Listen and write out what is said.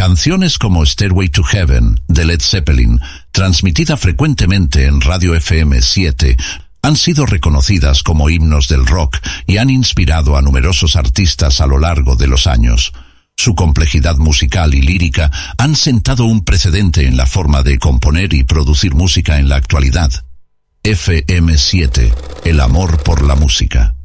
Canciones como Stairway to Heaven, de Led Zeppelin, transmitida frecuentemente en Radio FM 7, han sido reconocidas como himnos del rock y han inspirado a numerosos artistas a lo largo de los años. Su complejidad musical y lírica han sentado un precedente en la forma de componer y producir música en la actualidad. FM 7, el amor por la música.